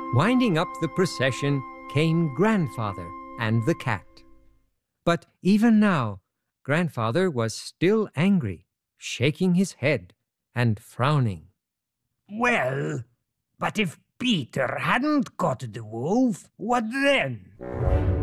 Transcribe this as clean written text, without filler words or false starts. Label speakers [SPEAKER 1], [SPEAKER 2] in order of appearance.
[SPEAKER 1] Winding up the procession came Grandfather and the cat. But even now, Grandfather was still angry, shaking his head and frowning.
[SPEAKER 2] Well, but if Peter hadn't got the wolf, what then?